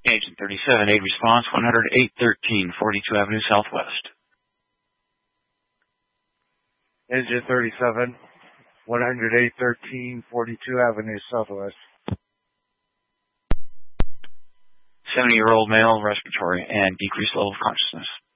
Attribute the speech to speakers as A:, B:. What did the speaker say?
A: Agent 37, aid response, 10813, 42 Avenue Southwest.
B: Agent 37, 10813, 42 Avenue Southwest.
A: 70-year-old male, respiratory, and decreased level of consciousness.